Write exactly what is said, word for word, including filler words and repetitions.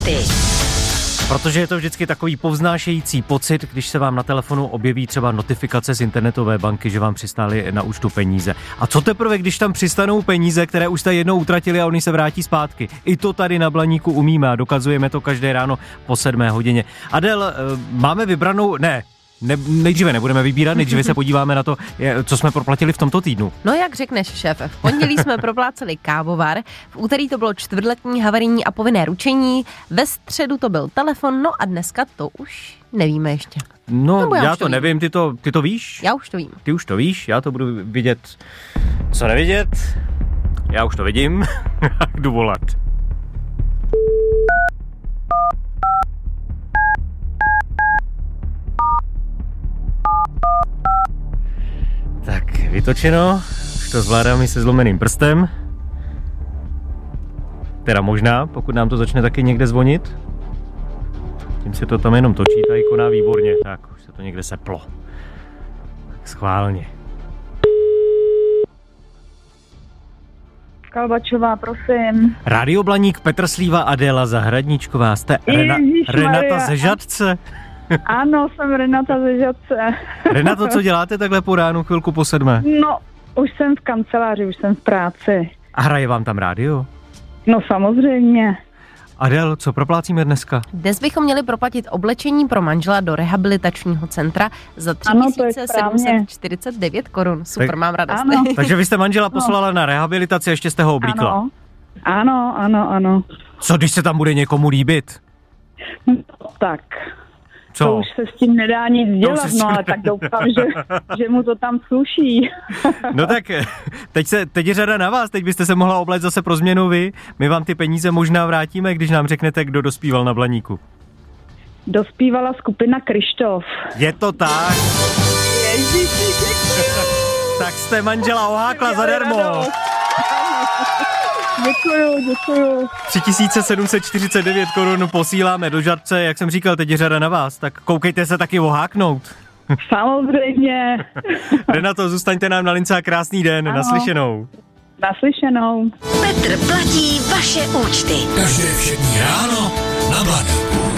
účty. Protože je to vždycky takový povznášející pocit, když se vám na telefonu objeví třeba notifikace z internetové banky, že vám přistály na účtu peníze. A co teprve, když tam přistanou peníze, které už jste jednou utratili a oni se vrátí zpátky. I to tady na Blaníku umíme a dokazujeme to každé ráno po sedmé hodině. Adel, máme vybranou... Ne. Ne, nejdříve nebudeme vybírat, nejdříve se podíváme na to, co jsme proplatili v tomto týdnu. No jak řekneš, šéfe, v pondělí jsme propláceli kávovar, v úterý to bylo čtvrtletní havarijní a povinné ručení, ve středu to byl telefon, no a dneska to už nevíme ještě. No, já, já to, to nevím, ty to, ty to víš? Já už to vím. Ty už to víš, já to budu vidět, co nevidět, já už to vidím, jdu volat. Tak, vytočeno, už to zvládám i se zlomeným prstem. Teda možná, pokud nám to začne taky někde zvonit. Tím se to tam jenom točí, ta ikona výborně. Tak, už se to někde seplo. Tak schválně. Kalbačová, prosím. Rádio Blaník, Petr Slíva, Adéla Zahradníčková. Jste Rena, Renata ze Žadce? Ano, jsem Renata ze Žadce. Renato, co děláte takhle po ránu, chvilku po sedmé? No, už jsem v kanceláři, už jsem v práci. A hraje vám tam rádio? No samozřejmě. Adel, co proplácíme dneska? Dnes bychom měli proplatit oblečení pro manžela do rehabilitačního centra za tři tisíce sedm set čtyřicet devět korun. Super, tak, mám radost. Ano. Takže vy jste manžela poslala no. na rehabilitaci a ještě jste ho oblíkla? Ano, ano, ano, ano. Co když se tam bude někomu líbit? No, tak... Co? To už se s tím nedá nic dělat, no ale tak doufám, že, že mu to tam sluší. No tak teď, se, teď je řada na vás, teď byste se mohla obléct zase pro změnu vy. My vám ty peníze možná vrátíme, když nám řeknete, kdo dospíval na Blaníku. Dospívala skupina Krištof. Je to tak? Ježiši, děkuji. Tak jste manžela ohákla zadarmo. Děkuju, děkuju. tři tisíce sedm set čtyřicet devět korun posíláme do Žadce, jak jsem říkal, teď je řada na vás, tak koukejte se taky oháknout. Samozřejmě. Renato, zůstaňte nám na lince a krásný den, ano. Naslyšenou. Naslyšenou. Petr platí vaše účty. Každé všední ráno na Blaníku.